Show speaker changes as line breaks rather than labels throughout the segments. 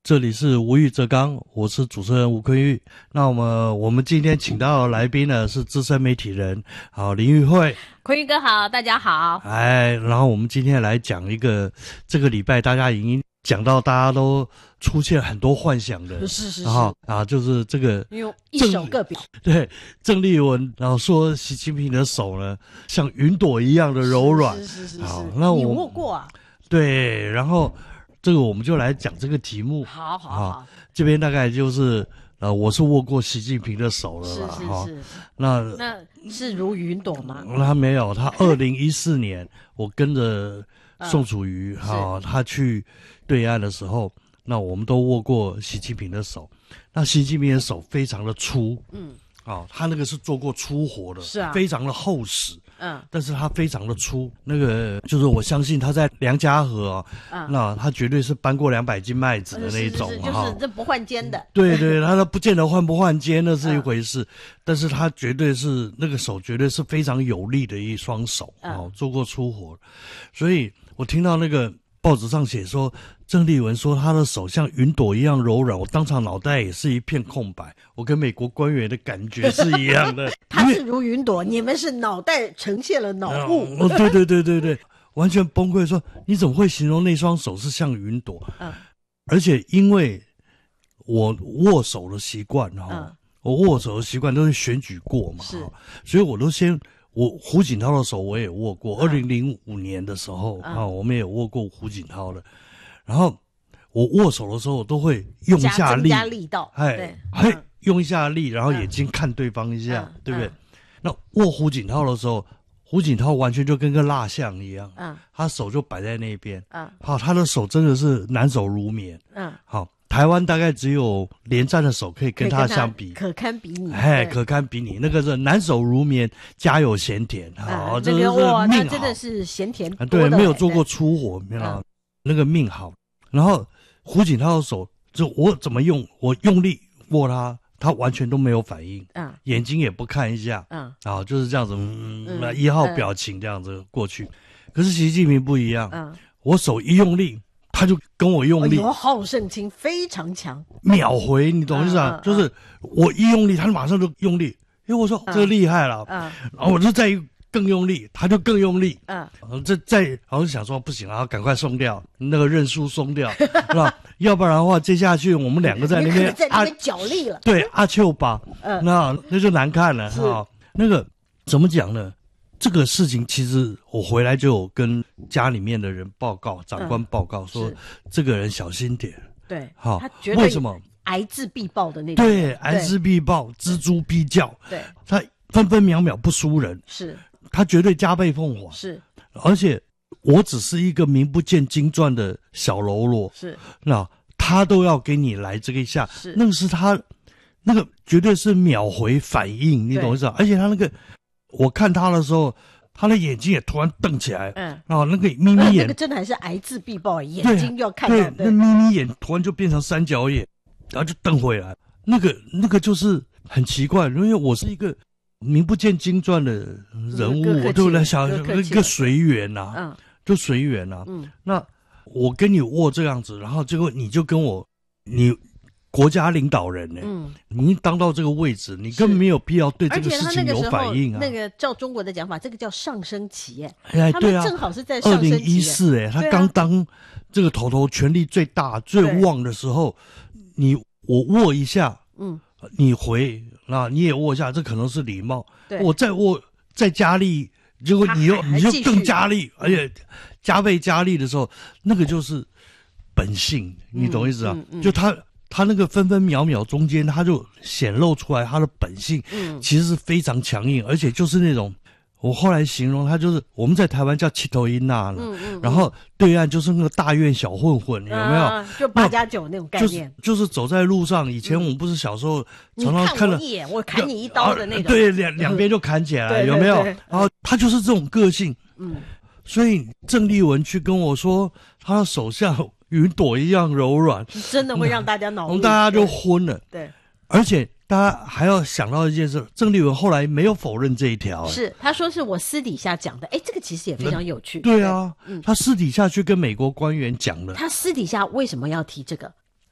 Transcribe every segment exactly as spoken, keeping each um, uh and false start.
这里是无欲则刚，我是主持人吴坤玉。那我们我们今天请到的来宾呢是资深媒体人，好林玉慧。
坤玉哥好，大家好。
哎，然后我们今天来讲一个这个礼拜大家已经讲到大家都出现很多幻想的，
是是是，
然后啊就是这个
用一手个表，
对郑丽文，然后说习近平的手呢像云朵一样的柔软，
是是是是，
好，那我
你握过啊？
对，然后这个我们就来讲这个题目。
好好好，
这边大概就是呃，我是握过习近平的手了啦，
是是是。
那
那是如云朵吗？
他没有，他二零一四年我跟着宋楚瑜哈、
嗯
哦，他去对岸的时候，那我们都握过习近平的手。那习近平的手非常的粗，嗯，哦，他那个是做过粗活的，
是啊，
非常的厚实。
嗯，
但是它非常的粗，那个就是我相信他在梁家河啊、嗯，那他绝对是搬过两百斤麦子的那一种，
是是是就是这不换肩的。
对对，他都不见得换不换肩那是一回事，嗯、但是他绝对是那个手绝对是非常有力的一双手，嗯、哦，做过粗活，所以我听到那个报纸上写说郑丽文说他的手像云朵一样柔软，我当场脑袋也是一片空白，我跟美国官员的感觉是一样的。
他是如云朵，你们是脑袋呈现了脑雾。
哦，对对对对对，完全崩溃说你怎么会形容那双手是像云朵？嗯，而且因为我握手的习惯哈、嗯，我握手的习惯都是选举过嘛，是，所以我都先。我胡锦涛的手我也握过，二零零五年的时候啊、嗯，我们也握过胡锦涛的。然后我握手的时候，我都会用一下力，
加力道，
哎，嘿、嗯，用一下力，然后眼睛看对方一下，嗯、对不对、嗯？那握胡锦涛的时候，胡锦涛完全就跟个蜡像一样，嗯，他手就摆在那边，嗯，好，他的手真的是难手如棉，嗯，好。台湾大概只有连战的手可以跟他相比，
可堪比拟，
哎，可堪比拟。那个是难手如棉，家有闲田，好、
嗯，这个哇，那真的是闲田多的，
对，没有做过粗活，没有、嗯、那个命好。然后胡锦涛的手，就我怎么用，我用力握他，他完全都没有反应，嗯，眼睛也不看一下，嗯，啊，就是这样子，嗯，嗯一号表情这样子过去。嗯、可是习近平不一样，嗯，我手一用力。他就跟我用力，
有好胜心非常强，
秒回，你懂意思啊？嗯嗯、就是我一用力，他马上就用力，因为我说、嗯、这厉害了，嗯，然后我就再更用力，他就更用力，嗯，然后这再，然后就想说不行了，赶快松掉那个认输松掉，是吧？要不然的话，接下去我们两个在那边
在那边角力了，
对，阿丘吧，嗯，那那就难看了哈。那个怎么讲呢？这个事情其实我回来就有跟家里面的人报告，长官报告说，嗯、这个人小心点。
对，
好，
他绝对
为什么
睚眦必报的那种？
对，睚眦必报，锱铢必较。
对，
他分分秒秒不输人，
是，
他绝对加倍奉还。
是，
而且我只是一个名不见经传的小喽啰，
是，
那他都要给你来这个一下，
是，
那个是他，那个绝对是秒回反应，你懂意思啊？而且他那个。我看他的时候，他的眼睛也突然瞪起来，嗯，然后那个眯眯眼，
那个真的还是睚眦必报，眼睛要看到，
对，对那眯眯眼突然就变成三角眼，然后就瞪回来，那个那个就是很奇怪，因为我是一个名不见经传的人物，我对不对？想一个随缘呐，嗯，就随缘呐，嗯，那我跟你握这样子，然后结果你就跟我你。国家领导人呢、欸？嗯，你当到这个位置，你根本没有必要对这个事情有反应啊。
那个照中国的讲法，这个叫上升期耶。
哎，对啊，
正好是在上升期。
二零一四哎，他刚当这个头头权力最大、最旺的时候，你我握一下，嗯，你回，那你也握一下，这可能是礼貌。我再握再加力，结果你又你就更加力，而且加倍加力的时候，那个就是本性，你懂意思啊？嗯嗯嗯、就他。他那个分分秒秒中间，他就显露出来他的本性，嗯，其实是非常强硬，而且就是那种，我后来形容他就是我们在台湾叫七头音呐，嗯嗯，然后对岸就是那个大院小混混，有没有？
啊、就八加九那种概念，
就是就是走在路上，以前我们不是小时候常常看到，
你看我一眼，我砍你一刀的那种，
啊、对，两两边就砍起来，有没有？然后他就是这种个性，嗯，所以郑丽文去跟我说，他的手下。云朵一样柔软，
真的会让大家脑雾，
大家就昏了。
对，
而且大家还要想到一件事，郑丽文后来没有否认这一条，
是他说是我私底下讲的。哎，这个其实也非常有趣。
对啊，嗯，他私底下去跟美国官员讲了。
他私底下为什么要提这个？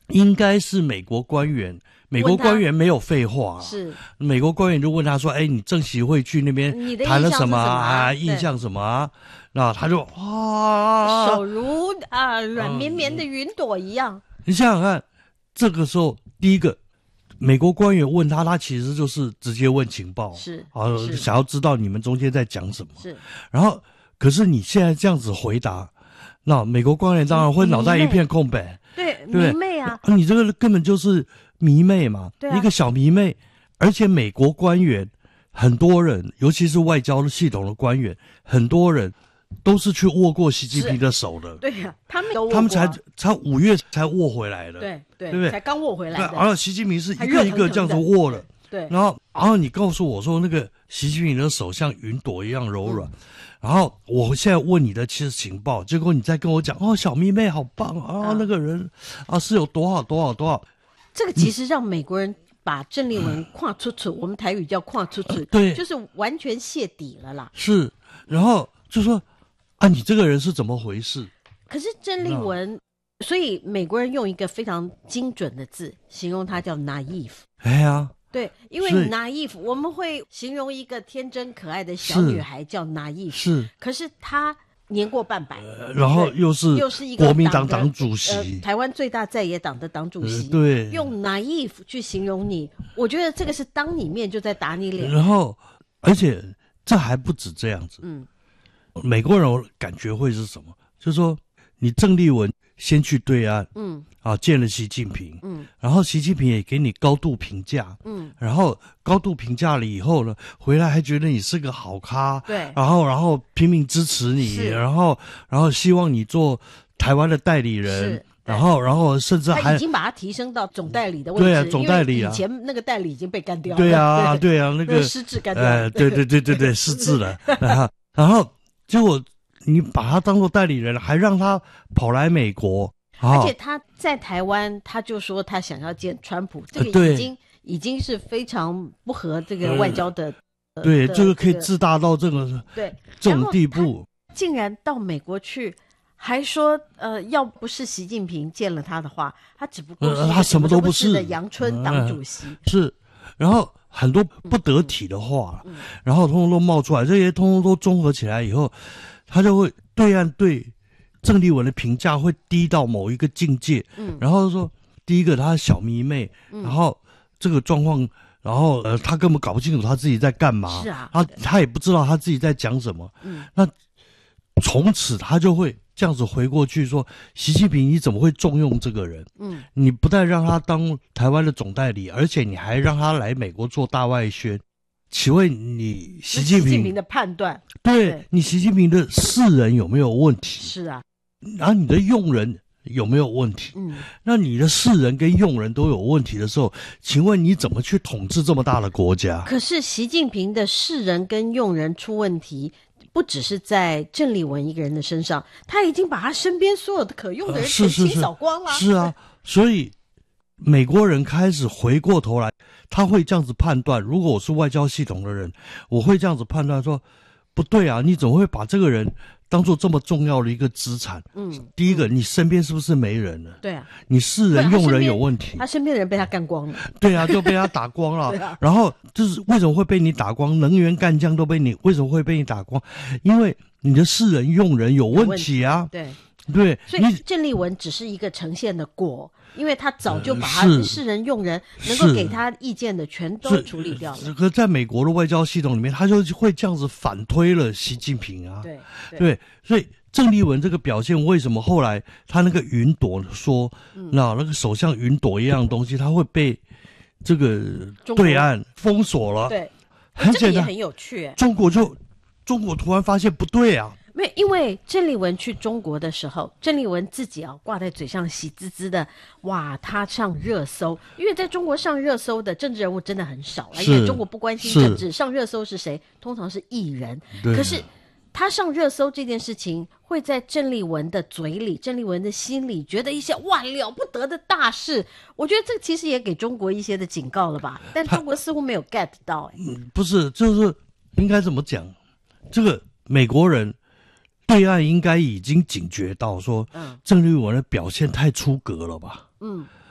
应该是美国官员，美国官员没有废话、啊，
是
美国官员就问他说：“哎，你正习会去那边谈了什么啊？印象什么啊？”那他就啊，
手如啊软绵绵的云朵一样。
嗯、你想想看，这个时候第一个。美国官员问他，他其实就是直接问情报，
是
啊，想要知道你们中间在讲什么。
是，
然后可是你现在这样子回答，那美国官员当然会脑袋一片空白。
对，迷妹啊，
啊你这个根本就是迷妹嘛，
对啊、
一个小迷妹。而且美国官员很多人，尤其是外交系统的官员，很多人。都是去握过习近平的手的，
对呀、啊，他们都握过、啊、
他们才才五月才握回来的，
对对，
对不对？
才刚握回来的。
然后习近平是一个一个这样子握的，
对。对
然后，然后你告诉我说，那个习近平的手像云朵一样柔软。嗯、然后我现在问你的其实情报，结果你再跟我讲，哦，小迷妹好棒啊，啊那个人啊是有多少多少多少。
这个其实让美国人把郑丽文跨出去，嗯、我们台语叫跨出去，
对，
就是完全泄底了啦。
是，然后就说。啊，你这个人是怎么回事？
可是郑丽文，所以美国人用一个非常精准的字形容他叫 naive。
哎呀，
对，因为 naive 我们会形容一个天真可爱的小女孩叫 naive，
是。
可是她年过半百，
呃、然后又是
又是一个
国民党党主席、
呃，台湾最大在野党的党主席，
呃、对，
用 naive 去形容你，我觉得这个是当你面就在打你脸。
然后，而且这还不止这样子，嗯。美国人感觉会是什么？就是说，你郑丽文先去对岸，嗯，啊，见了习近平，嗯，然后习近平也给你高度评价，嗯，然后高度评价了以后呢，回来还觉得你是个好咖，
对，
然后然后拼命支持你，然后然后希望你做台湾的代理人。然后，然后甚至还
他已经把他提升到总代理的位置，
对啊，总代理啊，
以前那个代理已经被干掉了，
对啊，对啊，那个
失智干掉了，
哎，对对对对对，失智了，然后。结果你把他当作代理人，还让他跑来美国，
而且他在台湾，他就说他想要见川普，这个已经、呃、已经是非常不合这个外交的。
呃、对，这个可以自大到这个
对
这种地步，
竟然到美国去，还说呃，要不是习近平见了他的话，他只不过是、呃、
他什么都不是
的阳春党主席、
呃、是，然后。很多不得体的话、嗯嗯、然后通通都冒出来，这些通通都综合起来以后，他就会对岸对郑丽文的评价会低到某一个境界。嗯，然后说第一个他小迷妹，嗯、然后这个状况，然后呃他根本搞不清楚他自己在干嘛，
是啊，
他他也不知道他自己在讲什么。嗯，那从此他就会这样子回过去说，习近平你怎么会重用这个人？嗯，你不但让他当台湾的总代理，而且你还让他来美国做大外宣。请问你习近平，
习近平的判断，
对, 对你习近平的识人有没有问题？
是啊，
然后你的用人有没有问题？嗯，那你的识人跟用人都有问题的时候，请问你怎么去统治这么大的国家？
可是习近平的识人跟用人出问题。不只是在郑丽文一个人的身上，他已经把他身边所有的可用的人全清扫光了。
是, 是, 是, 是啊，所以美国人开始回过头来，他会这样子判断。如果我是外交系统的人，我会这样子判断说，不对啊，你怎么会把这个人当做这么重要的一个资产？嗯，第一个，你身边是不是没人了？
对啊，
你识人用人有问题。
他身边的人被他干光了。
对啊，就被他打光了。
啊、
然后就是为什么会被你打光？能源干将都被你为什么会被你打光？因为你的识人用人有问题啊。
对
对，
所以郑丽文只是一个呈现的果。因为他早就把他识人用人能够给他意见的全都处理掉了。
可在美国的外交系统里面，他就会这样子反推了习近平啊。
对 对,
对，所以郑丽文这个表现，为什么后来他那个云朵说，嗯、那那个手像云朵一样的东西，他会被这个对岸封锁了？
对，
很简单，
这个也很有趣、欸。
中国就中国突然发现不对啊。
没有，因为郑丽文去中国的时候，郑丽文自己啊挂在嘴上喜滋滋的，哇，他上热搜。因为在中国上热搜的政治人物真的很少了，因为中国不关心政治，上热搜是谁？通常是艺人。可是他上热搜这件事情，会在郑丽文的嘴里、郑丽文的心里，觉得一些哇了不得的大事。我觉得这其实也给中国一些的警告了吧？但中国似乎没有 get 到、欸。
嗯，不是，就是应该怎么讲？这个美国人。对岸应该已经警觉到说，嗯，郑丽文的表现太出格了吧？嗯，